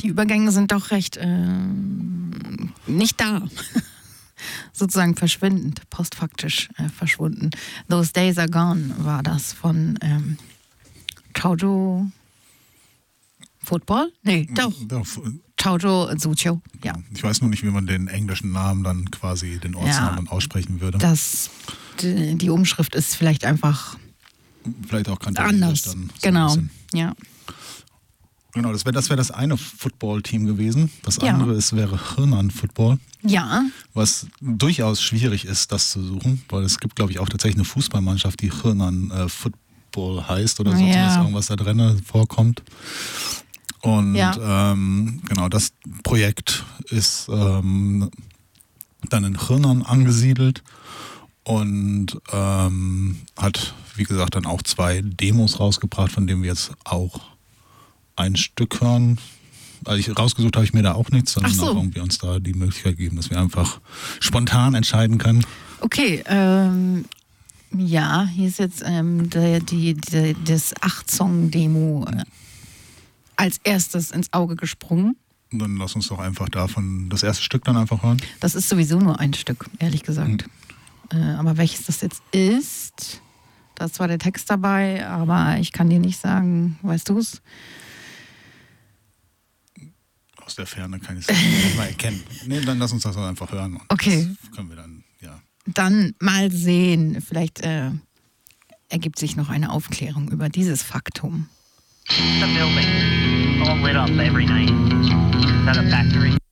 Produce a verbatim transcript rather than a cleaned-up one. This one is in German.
die Übergänge sind doch recht äh, nicht da. Sozusagen verschwindend, postfaktisch äh, verschwunden. Those Days Are Gone war das von ähm, Chaozhou Football? Nee, doch. Chaozhou Zuqiu, ja. Ich weiß nur nicht, wie man den englischen Namen dann quasi, den Ortsnamen ja, aussprechen würde. Das, die, die Umschrift ist vielleicht einfach vielleicht auch anders. Dann so genau, ja. Genau, das wäre das, wär das eine Football-Team gewesen. Das andere ja. ist, wäre Henan-Football. Ja. Was durchaus schwierig ist, das zu suchen, weil es gibt, glaube ich, auch tatsächlich eine Fußballmannschaft, die Henan-Football heißt oder so, ja. zumindest irgendwas da drin vorkommt. Und ja. ähm, genau, das Projekt ist ähm, dann in Henan angesiedelt und ähm, hat, wie gesagt, dann auch zwei Demos rausgebracht, von denen wir jetzt auch ein Stück hören. Also ich, rausgesucht habe ich mir da auch nichts, sondern so. auch irgendwie uns da die Möglichkeit geben, dass wir einfach spontan entscheiden können. Okay, ähm, ja, hier ist jetzt ähm, die, die, die, das acht-Song-Demo äh, als erstes ins Auge gesprungen. Und dann lass uns doch einfach davon das erste Stück dann einfach hören. Das ist sowieso nur ein Stück, ehrlich gesagt. Hm. Äh, aber welches das jetzt ist, da ist zwar der Text dabei, aber ich kann dir nicht sagen, weißt du es? Aus der Ferne kann ich es nicht mal erkennen. Nee, dann lass uns das einfach hören. Und okay. Das können wir dann, ja. Dann mal sehen. Vielleicht äh, ergibt sich noch eine Aufklärung über dieses Faktum. The building, all lit up every night. Is that a factory?